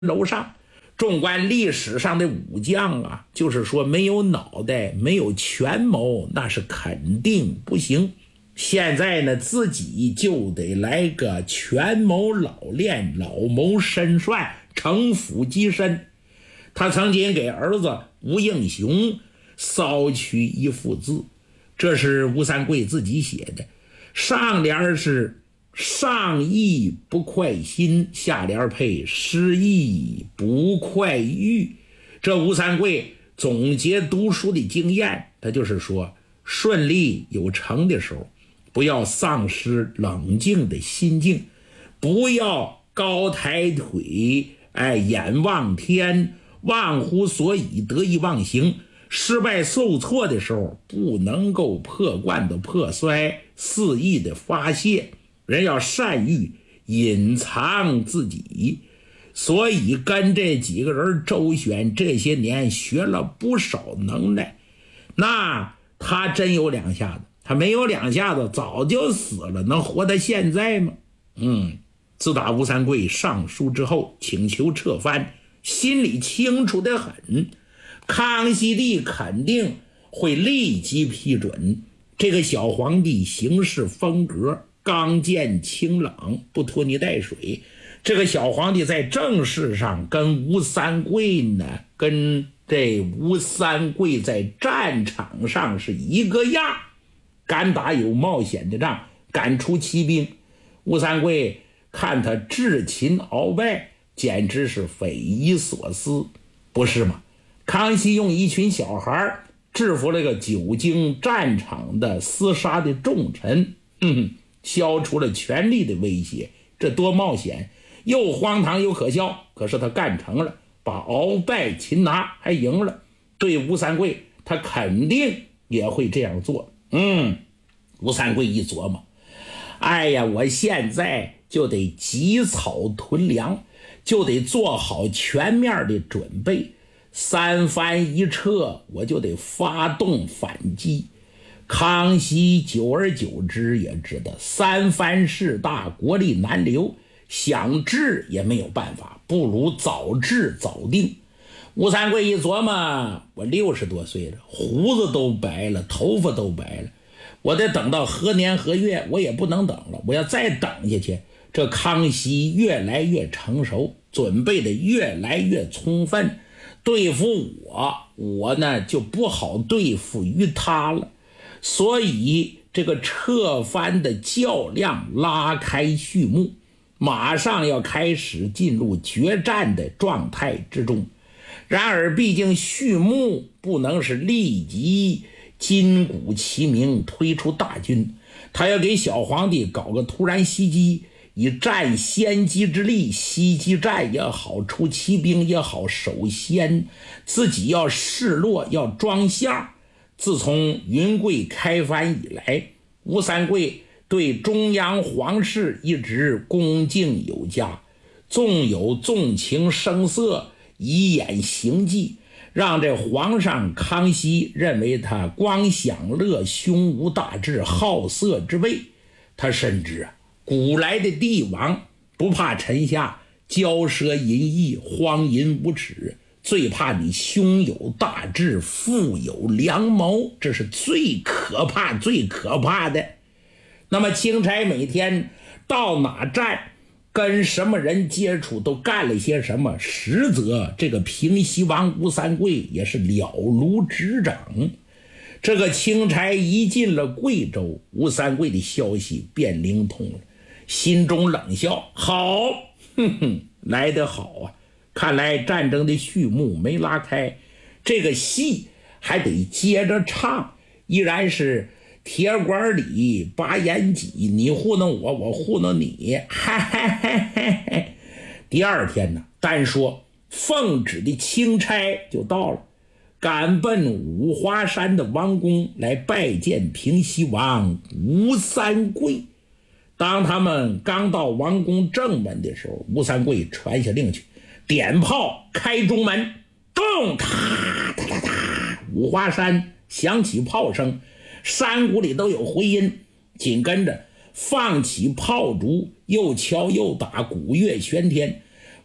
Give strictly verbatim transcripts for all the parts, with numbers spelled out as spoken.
楼上。纵观历史上的武将啊，就是说没有脑袋没有权谋那是肯定不行。现在呢自己就得来个权谋老练，老谋深算，城府极深。他曾经给儿子吴应熊捎去一幅字，这是吴三桂自己写的，上联是上意不快心，下联配失意不快欲。这吴三桂总结读书的经验，他就是说顺利有成的时候，不要丧失冷静的心境，不要高抬腿，哎，眼望天，忘乎所以，得意忘形。失败受挫的时候，不能够破罐子破摔，肆意的发泄。人要善于隐藏自己，所以跟这几个人周旋这些年，学了不少能耐。那他真有两下子，他没有两下子早就死了，能活到现在吗？嗯，自打吴三桂上书之后请求撤藩，心里清楚得很，康熙帝肯定会立即批准。这个小皇帝行事风格刚健清朗，不拖泥带水。这个小皇帝在政事上跟吴三桂呢，跟这吴三桂在战场上是一个样，敢打有冒险的仗，敢出奇兵。吴三桂看他智擒鳌拜，简直是匪夷所思，不是吗？康熙用一群小孩制服了个久经战场的厮杀的重臣，嗯，消除了权力的威胁，这多冒险，又荒唐又可笑。可是他干成了，把鳌拜擒拿，还赢了。对吴三桂，他肯定也会这样做。嗯，吴三桂一琢磨，哎呀，我现在就得积草屯粮，就得做好全面的准备。三藩一撤，我就得发动反击。康熙久而久之也知道三藩势大，国力难留，想治也没有办法，不如早治早定。吴三桂一琢磨，我六十多岁了，胡子都白了，头发都白了，我得等到何年何月，我也不能等了。我要再等下去，这康熙越来越成熟，准备的越来越充分，对付我，我呢就不好对付于他了。所以这个撤藩的较量拉开序幕，马上要开始进入决战的状态之中。然而毕竟序幕不能是立即金鼓齐鸣推出大军，他要给小皇帝搞个突然袭击，以占先机之力，袭击战也好，出骑兵也好，首先自己要示弱，要装相。自从云贵开藩以来，吴三桂对中央皇室一直恭敬有加，纵有纵情声色，以眼行迹，让这皇上康熙认为他光享乐，胸无大志，好色之辈。他深知啊，古来的帝王不怕臣下骄奢淫逸，荒淫无耻，最怕你胸有大志，富有良谋，这是最可怕最可怕的。那么钦差每天到哪站，跟什么人接触，都干了些什么，实则这个平西王吴三桂也是了如指掌。这个钦差一进了贵州，吴三桂的消息便灵通了，心中冷笑，好，哼哼，来得好啊！看来战争的序幕没拉开，这个戏还得接着唱，依然是铁管里拔烟几，你糊弄我，我糊弄你，哈哈哈哈。第二天呢，单说奉旨的钦差就到了，赶奔五华山的王宫来拜见平西王吴三桂。当他们刚到王宫正门的时候，吴三桂传下令去，点炮开中门，咚，哒哒哒哒，五华山响起炮声，山谷里都有回音。紧跟着放起炮竹，又敲又打，鼓乐喧天。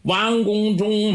王宫中